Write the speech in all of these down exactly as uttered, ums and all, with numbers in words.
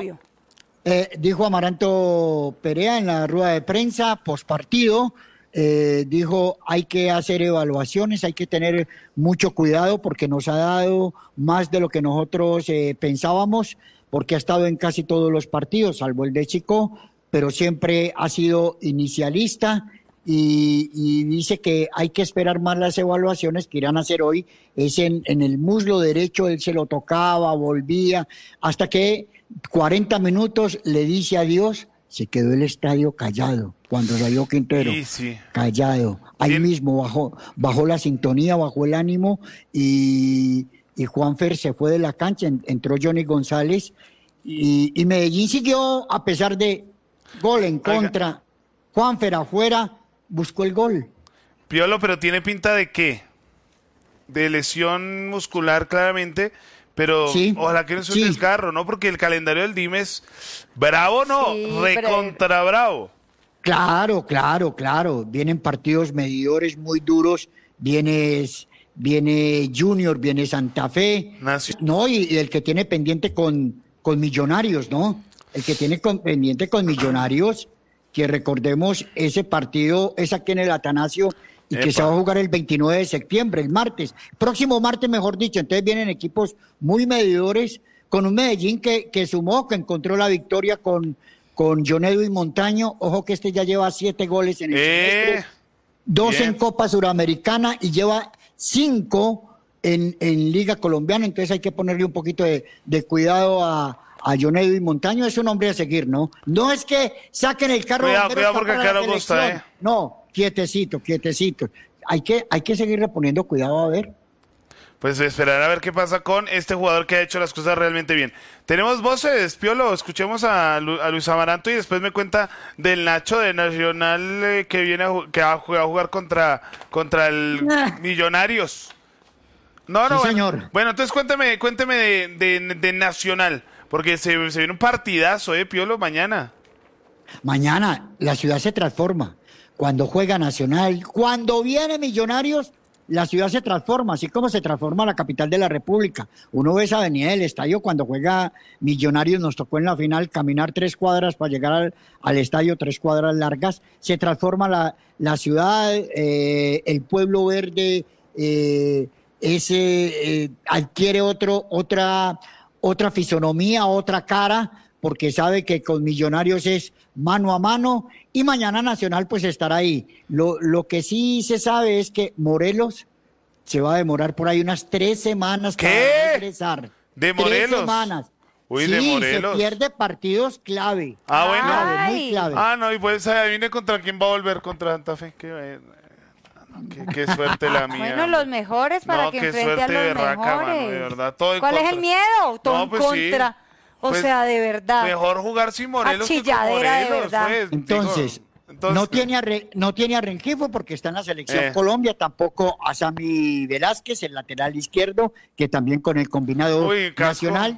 obvio. Eh, dijo Amaranto Perea en la rueda de prensa, pospartido, eh, dijo hay que hacer evaluaciones, hay que tener mucho cuidado porque nos ha dado más de lo que nosotros eh, pensábamos, porque ha estado en casi todos los partidos, salvo el de Chico, pero siempre ha sido inicialista y, y dice que hay que esperar más las evaluaciones que irán a hacer hoy. Es en, en el muslo derecho, él se lo tocaba, volvía, hasta que cuarenta minutos le dice adiós, se quedó el estadio callado cuando salió Quintero, Sí, sí. callado, ahí Bien. mismo bajó, bajó la sintonía, bajó el ánimo y, y Juanfer se fue de la cancha, en- entró Johnny González y, y Medellín siguió a pesar de gol en Oiga. contra, Juanfer afuera buscó el gol. Piolo, pero tiene pinta de qué? De lesión muscular claramente, pero Sí, ojalá que no sea un sí. desgarro, ¿no? Porque el calendario del D I M es bravo, ¿no? Sí, pero- Recontra bravo. Claro, claro, claro. Vienen partidos medidores muy duros. Vienes, viene Junior, viene Santa Fe. Nacio- No, y, y el que tiene pendiente con, con Millonarios, ¿no? El que tiene con- pendiente con Millonarios, que recordemos, ese partido es aquí en el Atanasio y que Epa. se va a jugar el veintinueve de septiembre, el martes. Próximo martes, mejor dicho. Entonces vienen equipos muy medidores con un Medellín que, que sumó, que encontró la victoria con, con John Edwin Montaño. Ojo que este ya lleva siete goles en el Eh, semestre, dos bien. en Copa Suramericana y lleva cinco en, en Liga Colombiana. Entonces hay que ponerle un poquito de, de cuidado a, a John Edwin Montaño. Es un hombre a seguir, ¿no? No es que saquen el carro. Cuidado, bombero cuidado, porque para acá la no gusta, selección. ¿eh? No, quietecito, quietecito. Hay que, hay que seguirle poniendo cuidado a ver. Pues esperar a ver qué pasa con este jugador que ha hecho las cosas realmente bien. Tenemos voces, Piolo, escuchemos a, Lu- a Luis Amaranto y después me cuenta del Nacho de Nacional eh, que viene a, ju- que va a jugar, a jugar contra, contra el Ah. Millonarios. No, no, Sí, bueno, señor. bueno, entonces cuénteme, cuénteme de, de- de Nacional, porque se, se viene un partidazo, eh, Piolo, mañana. Mañana la ciudad se transforma. Cuando juega Nacional, cuando viene Millonarios, la ciudad se transforma, así como se transforma la capital de la República. Uno ve esa avenida del estadio cuando juega Millonarios, nos tocó en la final caminar tres cuadras para llegar al, al estadio, tres cuadras largas. Se transforma la, la ciudad, eh, el pueblo verde, eh, ese eh, adquiere otro, otra, otra fisonomía, otra cara, porque sabe que con Millonarios es mano a mano y mañana Nacional pues estará ahí. Lo, lo que sí se sabe es que Morelos se va a demorar por ahí unas tres semanas ¿Qué? para regresar. ¿De Tres Morelos? semanas. Uy, sí, de Morelos. se pierde partidos clave. Ah, bueno. Clave, muy Ay. clave. Ah, no, y pues adivine contra quién va a volver contra Santa Fe. Qué, eh, no, qué, qué suerte la mía. Bueno, hombre. los mejores para No, que qué enfrente a suerte los berraca, mejores. mano, de verdad, todo en ¿Cuál es contra. el miedo? Todo No, en pues sí. contra. O Pues, sea, de verdad. Mejor jugar sin Morelos que con Achilladera de Morelos, verdad. pues, digo, Entonces, entonces, no tiene a Re- no tiene a Rengifo porque está en la selección Eh. Colombia, tampoco a Sammy Velázquez, el lateral izquierdo, que también con el combinado Uy, casco. nacional.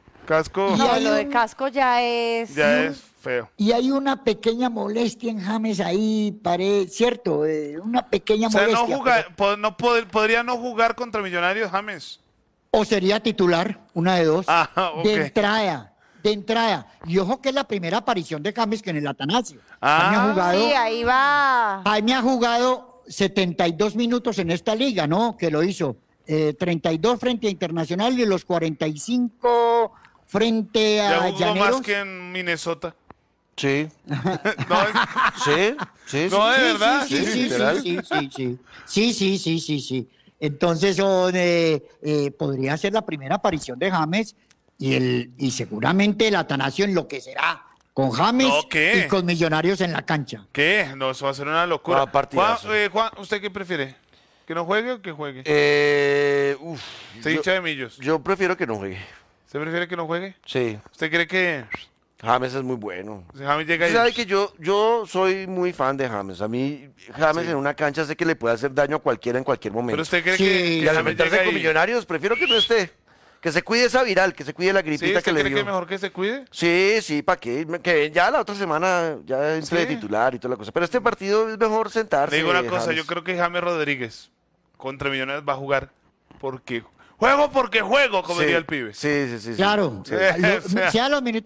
Casco Y No, hay lo de un- Casco ya es... ya es feo. Y hay una pequeña molestia en James ahí, pare, cierto, eh, una pequeña O sea, no molestia. jugar, pero- po- no pod- podría no jugar contra Millonarios, James. o sería titular, una de dos, Ah, ok. de entrada, de entrada. Y ojo que es la primera aparición de James que en el Atanasio. Ah. Jaime ha jugado, Sí, ahí va. Jaime ha jugado setenta y dos minutos en esta liga, ¿no? Que lo hizo. Eh, treinta y dos frente a Internacional y los cuarenta y cinco frente Ya a jugó Llaneros. más que en Minnesota. Sí, No, sí, sí. No, sí. de verdad. Sí, sí, sí, sí, literal. sí, sí, sí, sí, sí, sí, sí, sí. Entonces son, eh, eh, podría ser la primera aparición de James y el y seguramente el Atanasio enloquecerá con James No, ¿qué? y con Millonarios en la cancha. ¿qué? No, eso va a ser una locura. Ah, Juan, partidazo. eh, Juan, ¿usted qué prefiere? ¿Que no juegue o que juegue? Eh, uf, Se yo, hincha de millos. yo prefiero que no juegue. ¿Usted prefiere que no juegue? Sí, ¿Usted cree que James es muy bueno. si James llega y... Usted sabe que yo, yo soy muy fan de James. A mí, James Sí. en una cancha sé que le puede hacer daño a cualquiera en cualquier momento. Pero usted cree Sí. que, que Y al James enfrentarse llega con y... Millonarios, prefiero que no esté. Que se cuide esa viral, que se cuide la ¿Sí? gripita ¿Usted que le cree dio. que mejor que se cuide? Sí, sí, ¿para qué? Que ya la otra semana ya entre Sí. de titular y toda la cosa. Pero este partido es mejor sentarse. Le digo una cosa, James. yo creo que James Rodríguez contra Millonarios va a jugar porque... Juego porque juego, como Sí, diría el pibe. Sí, sí, sí. sí. Claro, Sí. lo- O sea- sea los minutos